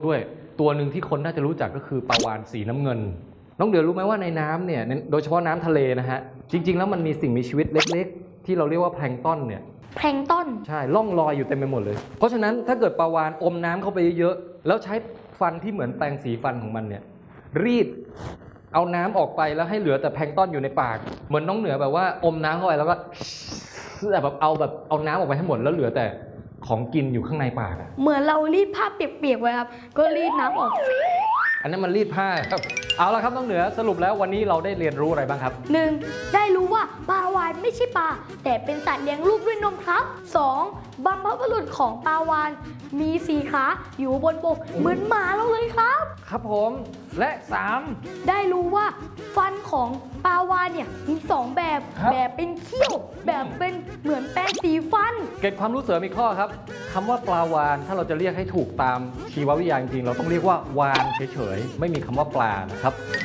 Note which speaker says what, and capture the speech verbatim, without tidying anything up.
Speaker 1: ด้วยตัวหนึ่งที่คนน่าจะรู้จักก็คือปลาวาฬสีน้ำเงินน้องเดือรู้ไหมว่าในน้ำเนี่ยโดยเฉพาะน้ำทะเลนะฮะจริงๆแล้วมันมีสิ่งมีชีวิตเล็กๆที่เราเรียกว่าแพลงก์ต้นเนี่ย
Speaker 2: แพลงก์ต้น
Speaker 1: ใช่ล่องลอยอยู่เต็มไปหมดเลยเพราะฉะนั้นถ้าเกิดปลาวาฬอมน้ำเข้าไปเยอะๆแล้วใช้ฟันที่เหมือนแปรงสีฟันของมันเนี่ยรีดเอาน้ำออกไปแล้วให้เหลือแต่แพลงก์ต้นอยู่ในปากเหมือนน้องเหนือแบบว่าอมน้ำเข้าไปแล้วก็แบบเอาแบบเอาน้ำออกไปให้หมดแล้วเหลือแต่ของกินอยู่ข้างในปาก
Speaker 2: เหมือนเรารีดผ้าเปียกๆไว้ครับก็รีดน้ำออก
Speaker 1: อันนั้นมันรีดผ้าครับเอาละครับน้องเหนือสรุปแล้ววันนี้เราได้เรียนรู้อะไรบ้างครับ
Speaker 2: หนึ่ง ได้รู้ว่าปลาวาฬไม่ใช่ปลาแต่เป็นสัตว์เลี้ยงลูกด้วยนมครับสองบรรพบุรุษของปลาวาฬมีสี่ขาอยู่บนบกเหมือนหมาเราเลยครับ
Speaker 1: ครับผมและสาม
Speaker 2: ได้รู้ว่าฟันของปลาวาฬเนี่ยมีสองแบบแบบเป็นเขี้ยวแบบเป็นเหมือนแปรงสีฟัน
Speaker 1: เก็บความรู้เสริมอีกข้อครับคำว่าปลาวาฬถ้าเราจะเรียกให้ถูกตามชีววิทยาจริงๆเราต้องเรียกว่าวาฬเฉยๆไม่มีคำว่าปลานะครับ